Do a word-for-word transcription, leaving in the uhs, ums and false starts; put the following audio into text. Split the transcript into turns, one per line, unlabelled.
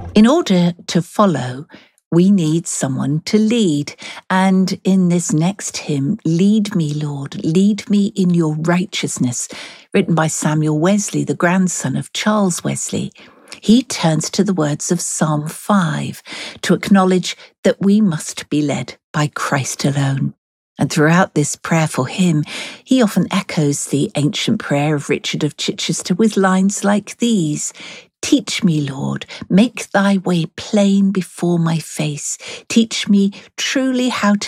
In order to follow, we need someone to lead. And in this next hymn, Lead Me, Lord, lead me in your righteousness, written by Samuel Wesley, the grandson of Charles Wesley, he turns to the words of Psalm five to acknowledge that we must be led by Christ alone. And throughout this prayerful hymn, he often echoes the ancient prayer of Richard of Chichester with lines like these: Teach me, Lord, make thy way plain before my face. Teach me truly how to